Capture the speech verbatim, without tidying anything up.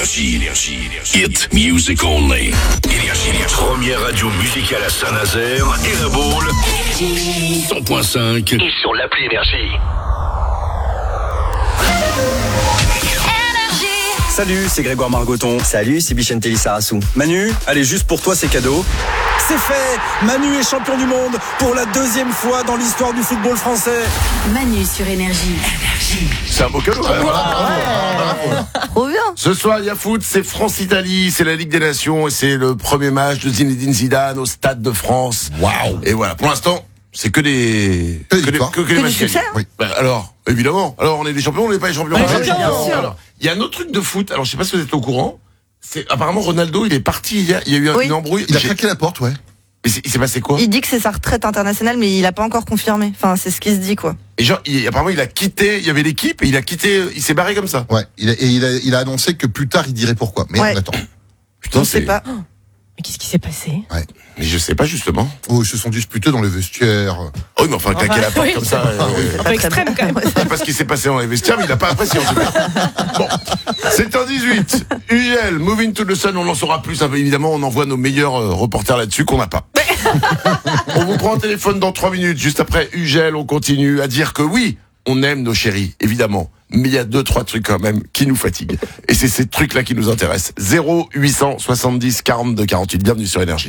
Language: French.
Énergie, énergie, énergie. Hit music only. Énergie, énergie. Première radio musicale à Saint-Nazaire et la Baule. cent virgule cinq. Et sur l'appli Énergie. Salut, c'est Grégoire Margoton. Salut, c'est Bichente Lissarassou. Manu, allez, juste pour toi, c'est cadeau. C'est fait! Manu est champion du monde pour la deuxième fois dans l'histoire du football français. Manu sur Énergie. C'est un beau cadeau. Ouais, ouais. Trop bien. Ce soir, il y a foot, c'est France-Italie, c'est la Ligue des Nations et c'est le premier match de Zinedine Zidane au Stade de France. Waouh. Et voilà, pour l'instant, c'est que des Que des que, des, victoires. que, que les Que matchs du succès, gagnés. hein. Oui. Bah, alors, évidemment. Alors, on est des champions, on n'est pas les champions. Ouais, Alors, bien sûr. alors, il y a un autre truc de foot. Alors, je sais pas si vous êtes au courant. C'est apparemment Ronaldo, il est parti. Il y a, il y a eu un, Oui. une embrouille. Il a J'ai- claqué la porte, ouais. Mais c'est- il s'est passé quoi? Il dit que c'est sa retraite internationale, mais il a pas encore confirmé. Enfin, c'est ce qui se dit, quoi. Et genre, il, apparemment, il a quitté. Il y avait l'équipe et il a quitté. Il s'est barré comme ça. Ouais. Il a, et il a, il a annoncé que plus tard, il dirait pourquoi. Mais Ouais. on attend. Putain, On sait c'est- pas. Mais qu'est-ce qui s'est passé? Mais je sais pas justement. Oh, ils se sont disputés dans le vestiaire. Oh, mais enfin, claquer Enfin, la porte oui. comme ça. euh, C'est un peu extrême quand même. C'est pas ce qui s'est passé dans les vestiaires, mais il n'a pas apprécié en tout cas. Bon, sept heures dix-huit. U G L, Moving to the Sun, on en saura plus. Hein, évidemment, on envoie nos meilleurs euh, reporters là-dessus qu'on n'a pas. On vous prend un téléphone dans trois minutes. Juste après U G L, on continue à dire que oui, on aime nos chéris, évidemment. Mais il y a deux, trois trucs quand même qui nous fatiguent. Et c'est ces trucs-là qui nous intéressent. zéro huit cent soixante-dix quarante-deux quarante-huit. Bienvenue sur Énergie.